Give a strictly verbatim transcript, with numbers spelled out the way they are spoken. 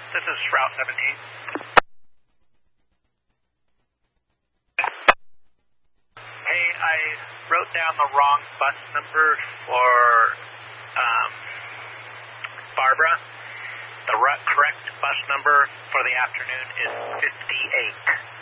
This is Route seventeen. Hey, I wrote down the wrong bus number for um, Barbara. The correct bus number for the afternoon is fifty-eight.